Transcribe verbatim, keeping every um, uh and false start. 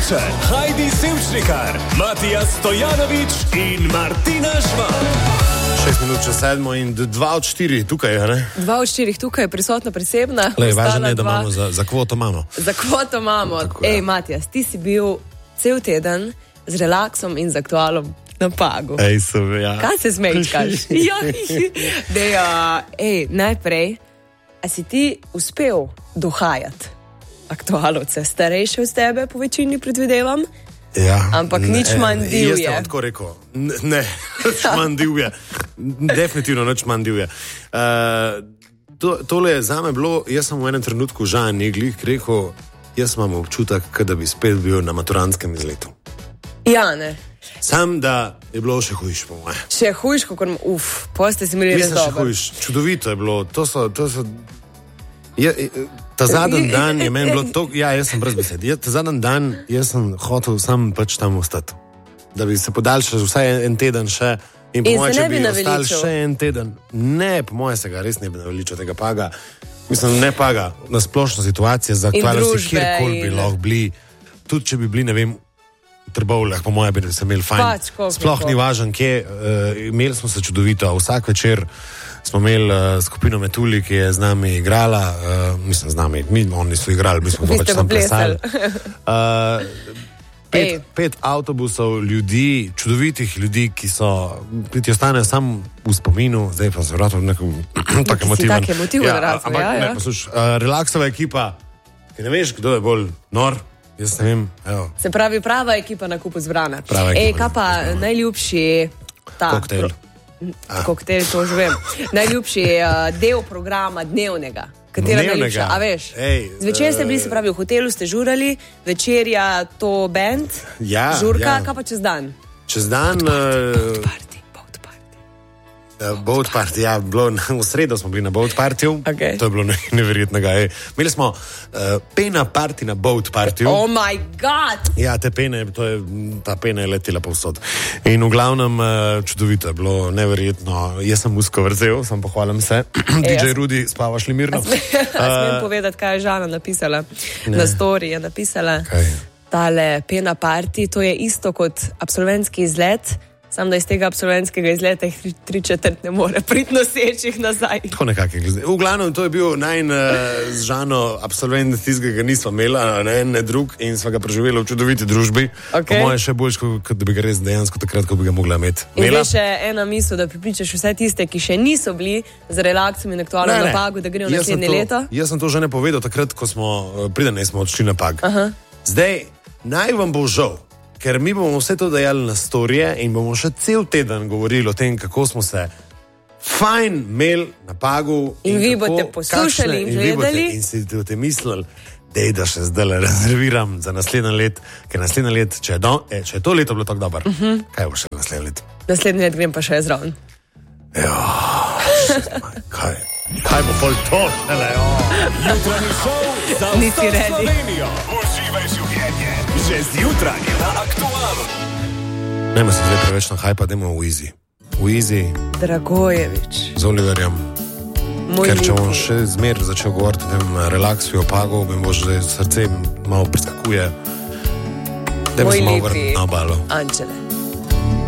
Avčar, Heidi Sevčnikar, Matija Stojanović in Martina Žvan. Šest minut čez sedmo in dva od štirih tukaj, ne? Dva od štirih tukaj, prisotna prisebna. Lej, važno je, da imamo za, za kvoto imamo. Za kvoto imamo. Ej, Matijas, ti si bil cel teden z relaksom in z aktualom na Pagu. Ej, sem, ja. Kaj se smejčkaš? ja, Dej, uh, ej, najprej, a si ti uspel dohajati aktualovce, starejše od tebe po večini predvidevam? Ja, ampak ne, nič manj divje. Jaz sem tako rekel, ne, nič manj divje. Definitivno nič manj divje. Uh, to, tole je zame bilo, jaz sem v enem trenutku Žan Neglih rekel, jaz imam občutek, da bi spet bil na maturantskem izletu. Ja, ne. Sam, da je bilo še hujš, po moje. Še hujš, kot uf, poste si imeli res dobro. Mislim, še hujš, čudovito je bilo, to so... To so je, ta zadnji dan je meni bilo to, ja, jaz sem brez besed. Ta zadnji dan, jaz sem hotel sam pač tam ostati. Da bi se podaljšal vsaj en teden še in po in moje, če bi naveličil. Ostal še en teden. Ne, po moje se ga res ne bi naveličil tega Paga. Mislim, ne Paga, na splošno situacijo za aktualnosti, kjerkoli bi lahko bili. Tudi, če bi bili, ne vem, v Trbovljah, po moje bi se imeli fajn. Pač, koliko, Sploh koliko. ni važen, kje. Uh, imeli smo se čudovito, vsak večer smo imeli uh, skupino Metuli, ki je z nami igrala, uh, mislim z nami, mi, oni so igrali, mi smo to pač tam plesali. Uh, pet, pet avtobusov ljudi, čudovitih ljudi, ki so, ki ti ostanejo samo v spominu, zdaj pa se vratim v nekom tak emotiven. Tak emotiven ja, razvoj, ampak, ja, ja. Ne, posluš, uh, relaksova ekipa, ki ne veš, kdo je bolj nor, jaz ne vem, evo. Se pravi, prava ekipa na kupu zbrana. Prava ekipa. Ej, kaj pa najljubši ta... Koktejl. Koktejl, to že vem. Najljubši uh, del programa dnevnega. Katera najljubša, a veš? Ej, Zvečer ste bili, se pravi, v hotelu ste žurali, večerja to band, ja, žurka, ja. kaj pa čez dan? Čez dan... Boat party, boat party. Uh, boat party, ja, bilo, v sredo smo bili na boat partyju, okay. To je bilo ne, neverjetnega. Ej. Imeli smo uh, pena party na boat partyju. Oh my god! Ja, te pene, to je, ta pena je letela povsod. In v glavnem uh, čudovito je bilo, neverjetno. Jaz sem musko vrzel, sem pohvalim se. D J Rudi, spavaš li mirno? A smem povedati, kaj je Žana napisala? Ne. Na story je napisala. Kaj? Tale pena party, to je isto kot absolventski izlet, samo da iz tega absolventskega izleta jih tri, tri četrt ne more priti nosečih nazaj. Tako nekako je glede. V glavnem, to je bil najn uh, z Žano absolvent, tistega nismo imela, ne en, ne drug in sva ga preživela v čudoviti družbi. Okay. Po moje še boljš, kot da bi ga res dejansko takrat, ko bi ga mogla imeti. In veš še ena misel, da pripričaš vse tiste, ki še niso bili z relaksom in aktualno na Pagu, da grejo naslednje to, leto? Jaz sem to že ne povedal takrat, ko smo, pridane smo odšli na Pag. Aha. Zdaj, naj vam bo žal, ker mi bomo vse to dajali na storije in bomo še cel teden govorili o tem, kako smo se fajn imeli na Pagu. In, in vi kako, boste poslušali in gledali. In si boste mislili, dej, da še zdaj rezerviram za naslednje let, ker naslednje let, če je, do, eh, če je to leto bilo tako dobro, uh -huh. kaj bo še naslednje let? Naslednje let grem pa še zraven. Ja, kaj? Kaj bo pol to? Hele, Jutranji šov za vso Slovenijo. Uživaj življenje. Že zjutraj na Aktualu. Nemo si zdaj preveč na hajpa, dajmo v Easy. V Easy. Dragojevič. Z Oliverjem. Moj Ker če ljubi. bom še zmer začel govoriti o tem relaksu, o Pagu, mi bo že srce malo preskakuje. Dajmo Moj se malo lepi vrniti na obalo. Anđele.